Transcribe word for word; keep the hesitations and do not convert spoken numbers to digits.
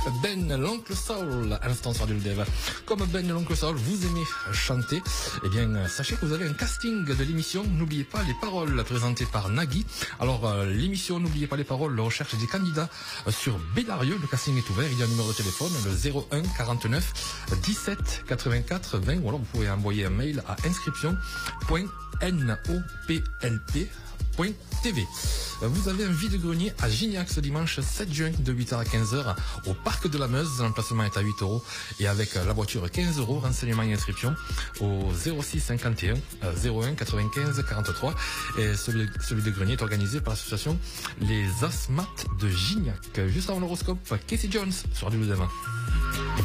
Ben l'Oncle Saul, à l'instant sur Radio Dev. Comme Ben l'Oncle Saul, vous aimez chanter, eh bien, sachez que vous avez un casting de l'émission. N'oubliez pas les paroles présentées par Nagui. Alors, euh, l'émission N'oubliez pas les paroles recherche des candidats euh, sur Bédarieux. Le casting est ouvert. Il y a un numéro de téléphone, le zéro un quarante-neuf dix-sept quatre-vingt-quatre vingt. Ou alors, vous pouvez envoyer un mail à inscription point noplp point t v. Vous avez un vide-grenier à Gignac ce dimanche sept juin de huit heures à quinze heures au Parc de la Meuse. L'emplacement est à huit euros et avec la voiture quinze euros. Renseignements et inscription au zéro six cinquante et un zéro un quatre-vingt-quinze quarante-trois. Et celui, celui de grenier est organisé par l'association Les Asthmates de Gignac. Juste avant l'horoscope, Casey Jones sur Radio Devin.